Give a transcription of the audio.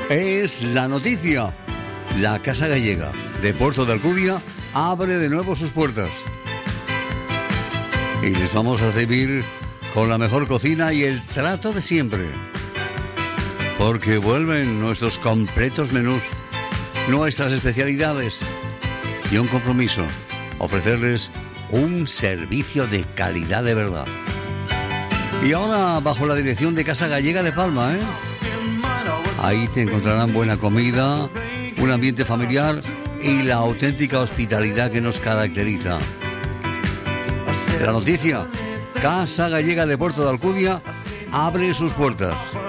Es la noticia. La Casa Gallega de Puerto de Alcudia abre de nuevo sus puertas. Y les vamos a recibir con la mejor cocina y el trato de siempre. Porque vuelven nuestros completos menús, nuestras especialidades y un compromiso: ofrecerles un servicio de calidad de verdad. Y ahora bajo la dirección de Casa Gallega de Palma, Ahí te encontrarán buena comida, un ambiente familiar y la auténtica hospitalidad que nos caracteriza. La noticia: Casa Gallega de Puerto de Alcudia abre sus puertas.